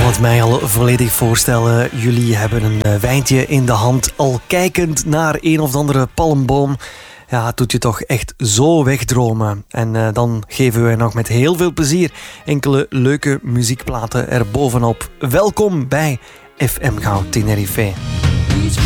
het mij al volledig voorstellen. Jullie hebben een wijntje in de hand, al kijkend naar een of andere palmboom. Ja, het doet je toch echt zo wegdromen. En dan geven we nog met heel veel plezier enkele leuke muziekplaten erbovenop. Welkom bij FM Goud Tenerife.